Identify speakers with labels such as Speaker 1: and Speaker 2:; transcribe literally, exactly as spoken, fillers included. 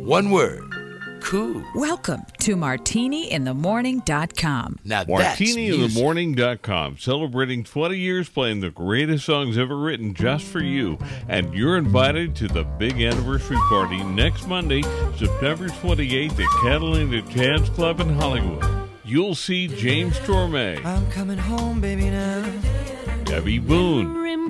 Speaker 1: One word. Cool.
Speaker 2: Welcome to martini in the morning dot com.
Speaker 1: Now
Speaker 3: martini in the
Speaker 1: that's
Speaker 3: morning dot com, celebrating twenty years playing the greatest songs ever written just for you. And you're invited to the big anniversary party next Monday, September twenty-eighth at Catalina Jazz Club in Hollywood. You'll see James Torme,
Speaker 4: I'm coming home, baby, now.
Speaker 3: Debbie Boone,